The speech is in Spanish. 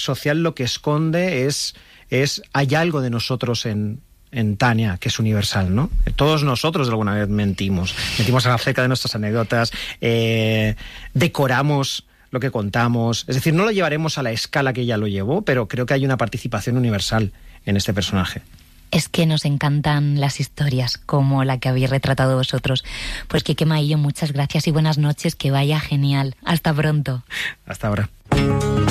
social lo que esconde es hay algo de nosotros en Tania, que es universal, ¿no? Todos nosotros alguna vez mentimos acerca de nuestras anécdotas, decoramos lo que contamos, es decir, no lo llevaremos a la escala que ella lo llevó, pero creo que hay una participación universal en este personaje. Es que nos encantan las historias como la que habéis retratado vosotros. Pues Quique Maillo, muchas gracias y buenas noches, que vaya genial. Hasta pronto. Hasta ahora.